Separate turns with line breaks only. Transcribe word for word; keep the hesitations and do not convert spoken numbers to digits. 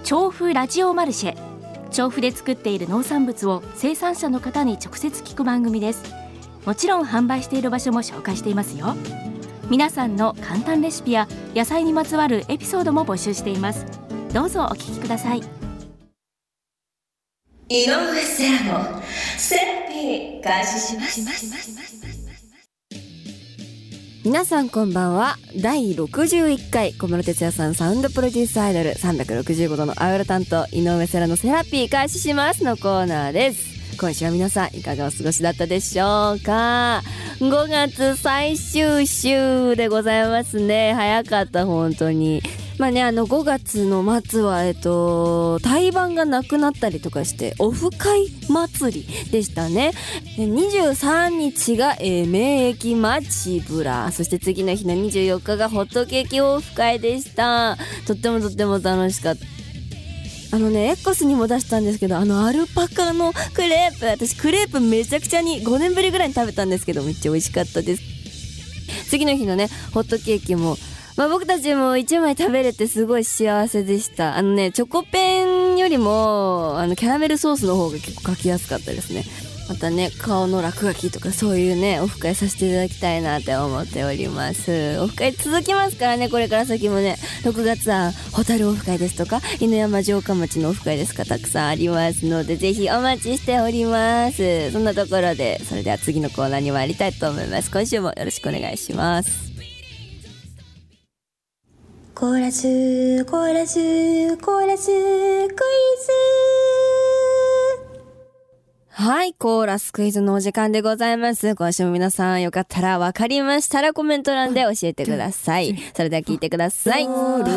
調布ラジオマルシェ。調布で作っている農産物を生産者の方に直接聞く番組です。もちろん販売している場所も紹介していますよ。皆さんの簡単レシピや野菜にまつわるエピソードも募集しています。どうぞお聞きください。
井上セラのセラピー開始します。
皆さんこんばんは。だいろくじゅういっかい小室哲哉さんサウンドプロデュースアイドルさんびゃくろくじゅうごどの青色担当井上セラのセラピー開始しますのコーナーです。今週は皆さんいかがお過ごしだったでしょうか。ごがつ最終週でございますね。早かった本当に。まあね、あのごがつの末はえっと対バンがなくなったりとかしてオフ会祭りでしたね。にじゅうさんにちが、えー、免疫街ブラ、そして次の日のにじゅうよっかがホットケーキオフ会でした。とってもとっても楽しかった。あのね X にも出したんですけど、あのアルパカのクレープ、私クレープめちゃくちゃにごねんぶりぐらいに食べたんですけどめっちゃ美味しかったです。次の日のねホットケーキもまあ、僕たちもいちまい食べれてすごい幸せでした。あのねチョコペンよりもあのキャラメルソースの方が結構描きやすかったですね。またね顔の落書きとかそういうねオフ会させていただきたいなって思っております。オフ会続きますからね、これから先もね。ろくがつはホタルオフ会ですとか犬山城下町のオフ会ですか、たくさんありますのでぜひお待ちしております。そんなところでそれでは次のコーナーに参りたいと思います。今週もよろしくお願いします。
コーラスコーラスコーラスクイズ。
はい、コーラスクイズのお時間でございます。今週も皆さんよかったら分かりましたらコメント欄で教えてください。それでは聞いてください。